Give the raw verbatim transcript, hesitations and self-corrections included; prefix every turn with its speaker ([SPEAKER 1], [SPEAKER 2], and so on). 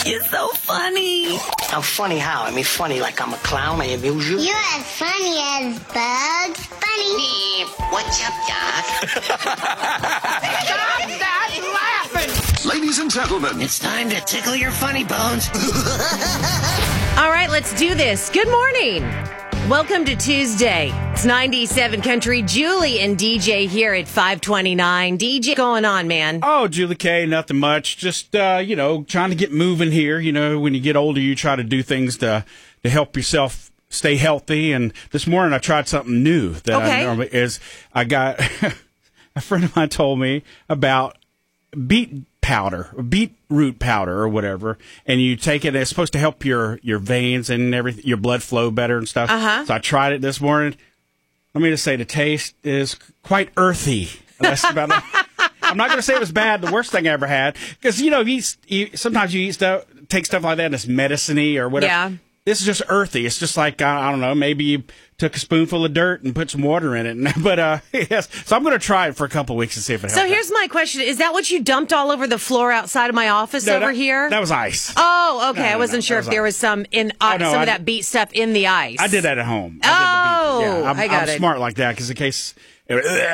[SPEAKER 1] You're so funny.
[SPEAKER 2] I'm funny how? I mean, funny like I'm a clown. I amuse you.
[SPEAKER 3] You're as funny as Bugs Bunny.
[SPEAKER 2] What's up, Doc?
[SPEAKER 4] Stop that laughing!
[SPEAKER 5] Ladies and gentlemen,
[SPEAKER 2] It's time to tickle your funny bones.
[SPEAKER 1] All right, let's do this. Good morning. Welcome to Tuesday. It's ninety-seven Country. Julie and D J here at five twenty-nine. D J, going on, man?
[SPEAKER 6] Oh, Julie K, nothing much. Just, uh, you know, trying to get moving here. You know, when you get older, you try to do things to to help yourself stay healthy. And this morning I tried something new that
[SPEAKER 1] Okay.
[SPEAKER 6] I normally is. I got a friend of mine told me about beet powder, beetroot powder or whatever, and you take it. It's supposed to help your, your veins and everything, your blood flow better and stuff.
[SPEAKER 1] Uh-huh.
[SPEAKER 6] So I tried it this morning. Let me just say the taste is quite earthy. That's about it. I'm not going to say it was bad. The worst thing I ever had, because you know, you, eat, you sometimes you eat stuff, take stuff like that, and it's medicine-y or whatever.
[SPEAKER 1] Yeah.
[SPEAKER 6] This is just earthy. It's just like, I, I don't know, maybe you took a spoonful of dirt and put some water in it. But, uh, yes. So I'm going to try it for a couple of weeks and see if it helps.
[SPEAKER 1] So here's my question. Is that what you dumped all over the floor outside of my office
[SPEAKER 6] No,
[SPEAKER 1] over
[SPEAKER 6] that,
[SPEAKER 1] here?
[SPEAKER 6] That was ice.
[SPEAKER 1] Oh, okay.
[SPEAKER 6] No, no,
[SPEAKER 1] I wasn't
[SPEAKER 6] no,
[SPEAKER 1] sure
[SPEAKER 6] that
[SPEAKER 1] if
[SPEAKER 6] was
[SPEAKER 1] there
[SPEAKER 6] ice.
[SPEAKER 1] was some in uh,
[SPEAKER 6] Oh, no,
[SPEAKER 1] some
[SPEAKER 6] I-
[SPEAKER 1] of that beet stuff in the ice.
[SPEAKER 6] I did that at home.
[SPEAKER 1] Oh,
[SPEAKER 6] I did the beet. Yeah, I'm,
[SPEAKER 1] I got
[SPEAKER 6] I'm
[SPEAKER 1] it.
[SPEAKER 6] smart like that because in case...